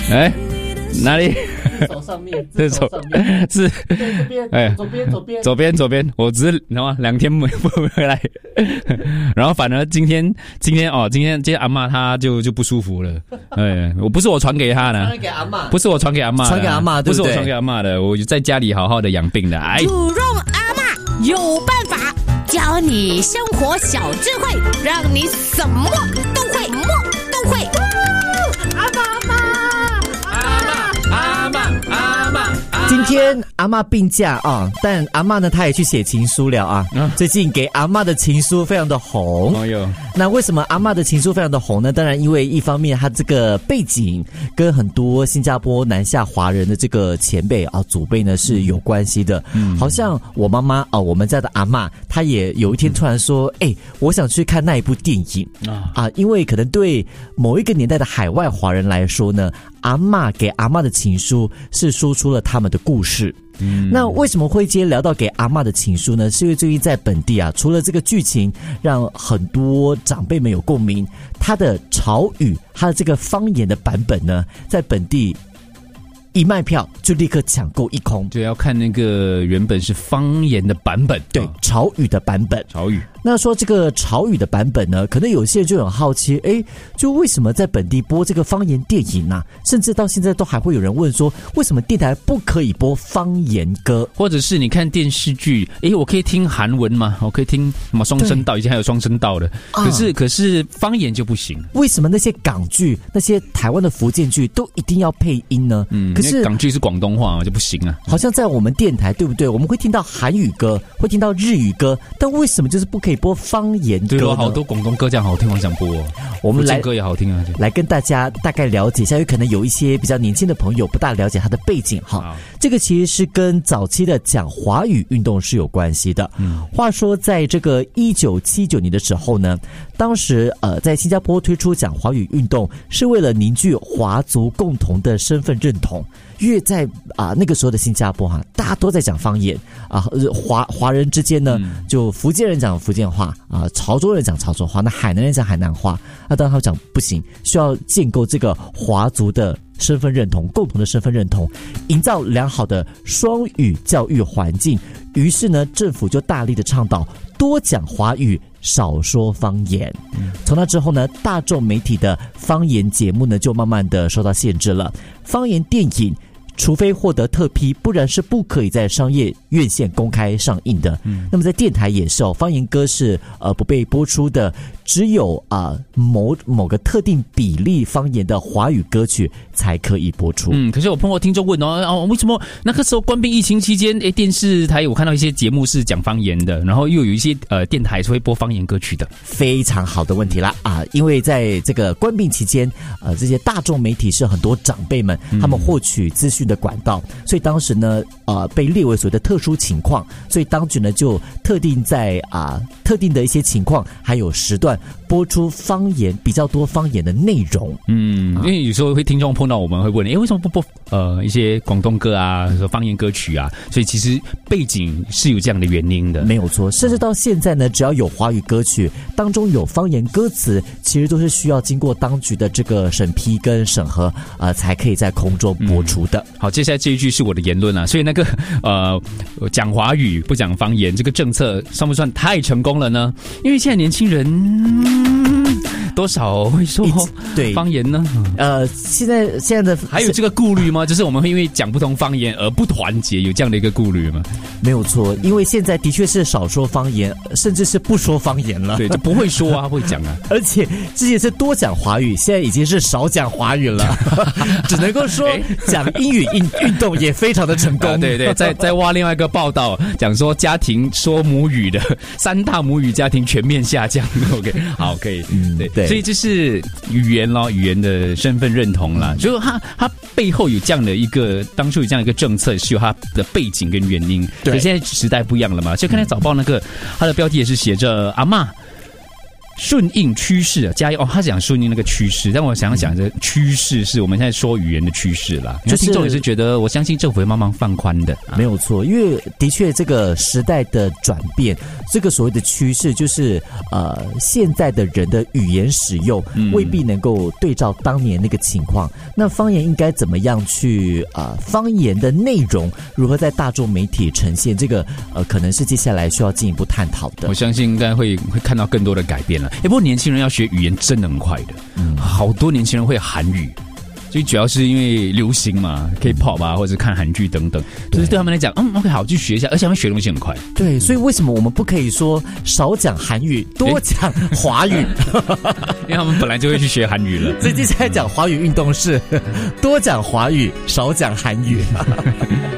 哎，哪里？ 手上面，手上面是这边，哎， 左边，我只是然后2天没回来，然后反而今天阿嬷她就不舒服了，不是我传给她的， 传给阿嬷， 不是我传给阿嬷， 传给阿嬷，对不对？ 不是我传给阿嬷的，我就在家里好好的养病的。哎， 土肉阿嬷有办法教你生活小智慧，让你什么都会， 今天阿嬷病假啊，但阿嬷呢，她也去写情书了啊。最近给阿嬷的情书非常的红。那为什么阿嬷的情书非常的红呢？当然，因为一方面她这个背景跟很多新加坡南下华人的这个前辈啊、祖辈呢是有关系的。好像我妈妈啊，我们家的阿嬷，她也有一天突然说：“我想去看那一部电影啊，因为可能对某一个年代的海外华人来说呢。”阿嬷给阿嬷的情书是说出了他们的故事。那为什么会今天聊到给阿嬷的情书呢？是因为最近在本地啊，除了这个剧情让很多长辈们有共鸣，他的潮语，他的这个方言的版本呢，在本地一卖票就立刻抢购一空。 就要看那个原本是方言的版本， 对，潮语的版本， 潮语。 那说这个潮语的版本呢，可能有些人就很好奇，就为什么在本地播这个方言电影啊？甚至到现在都还会有人问说，为什么电台不可以播方言歌？ 或者是你看电视剧，我可以听韩文吗？我可以听什么双声道，以前还有双声道的，可是方言就不行。 为什么那些港剧、那些台湾的福建剧都一定要配音呢？可是港剧是广东话嘛，就不行啊。 好像在我们电台，对不对？我们会听到韩语歌，会听到日语歌，但为什么就是不可以播方言歌呢？ 对，好多广东歌这样好听，我想播。 我们来歌也好听啊， 来跟大家大概了解一下，有可能有一些比较年轻的朋友不大了解他的背景哈。这个其实是跟早期的讲华语运动是有关系的。话说在这个1979年的时候呢，当时在新加坡推出讲华语运动，是为了凝聚华族共同的身份认同。因为在那个时候的新加坡大家都在讲方言啊，华人之间呢，就福建人讲福建话啊，潮州人讲潮州话，那海南人讲海南话。那当然他们讲不行，需要建构这个华族的身份认同，共同的身份认同，营造良好的双语教育环境。于是呢，政府就大力的倡导多讲华语，少说方言。从那之后呢，大众媒体的方言节目呢，就慢慢的受到限制了。方言电影除非获得特批，不然是不可以在商业院线公开上映的。那么在电台也是方言歌是不被播出的，只有某个特定比例方言的华语歌曲才可以播出。 可是我碰过听众问为什么那个时候关闭疫情期间，电视台我看到一些节目是讲方言的，然后又有一些电台是会播方言歌曲的。非常好的问题啦因为在这个关闭期间，这些大众媒体是很多长辈们他们获取资讯的管道，所以当时呢被列为所谓的特殊情况，所以当局呢就特定在特定的一些情况还有时段播出方言比较多方言的内容。 因为有时候会听众碰到我们会问为什么不播一些广东歌啊，方言歌曲啊，所以其实背景是有这样的原因的， 没有错。甚至到现在呢，只要有华语歌曲当中有方言歌词，其实都是需要经过当局的这个审批跟审核才可以在空中播出的。 好，接下来这一句是我的言论啊，所以那个讲华语不讲方言这个政策算不算太成功了呢？因为现在年轻人多少会说方言呢？ 现在的还有这个顾虑吗？就是我们会因为讲不同方言而不团结，有这样的一个顾虑吗？ 没有错，因为现在的确是少说方言，甚至是不说方言了。 对，就不会说啊，会讲啊。 而且之前是多讲华语，现在已经是少讲华语了，只能够说讲英语运动也非常的成功。 对对，再挖另外一个报道，讲说家庭说母语的3大母语家庭全面下降。OK， 好，可以，对，所以这是语言咯，语言的身份认同啦，就是它背后有这样的一个，当初有这样一个政策是有它的背景跟原因。对，现在时代不一样了嘛，所以看到早报那个它的标题也是写着阿嬷顺应趋势啊，加油哦！他讲顺应那个趋势，但我想这趋势是我们现在说语言的趋势啦。就是听众也是觉得，我相信政府会慢慢放宽的， 没有错。因为的确这个时代的转变，这个所谓的趋势就是现在的人的语言使用未必能够对照当年那个情况。那方言应该怎么样去方言的内容如何在大众媒体呈现？这个可能是接下来需要进一步探讨的。 我相信应该会看到更多的改变了。不过年轻人要学语言真的很快的，好多年轻人会韩语，所以主要是因为流行嘛 ，K-pop 啊，或者看韩剧等等，就是对他们来讲，OK， 好，去学一下，而且他们学的东西很快。 对，所以为什么我们不可以说少讲韩语，多讲华语？ 因为他们本来就会去学韩语了。 所以接下来讲华语运动是多讲华语，少讲韩语。